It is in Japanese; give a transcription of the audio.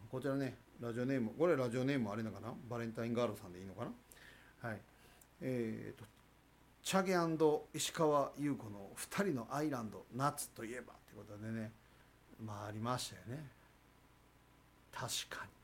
こちらね、ラジオネーム、これラジオネームあれなのかな、バレンタインガールさんでいいのかな。はい。チャゲ石川優子の2人のアイランド、夏といえばということでね、まあありましたよね。確かに。